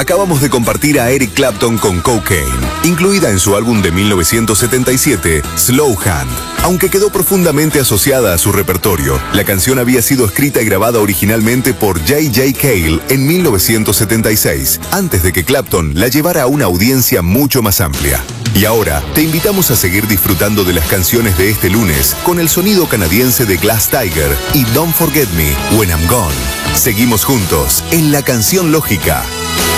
Acabamos de compartir a Eric Clapton con Cocaine, incluida en su álbum de 1977, Slow Hand. Aunque quedó profundamente asociada a su repertorio, la canción había sido escrita y grabada originalmente por J.J. Cale en 1976, antes de que Clapton la llevara a una audiencia mucho más amplia. Y ahora, te invitamos a seguir disfrutando de las canciones de este lunes con el sonido canadiense de Glass Tiger y Don't Forget Me When I'm Gone. Seguimos juntos en La Canción Lógica.